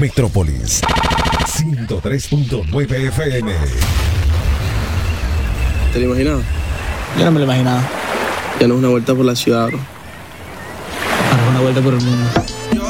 Metrópolis 103.9 FM. ¿Te lo imaginabas? Yo no me lo imaginaba. Ya no es una vuelta por la ciudad, bro. Ahora es una vuelta por el mundo.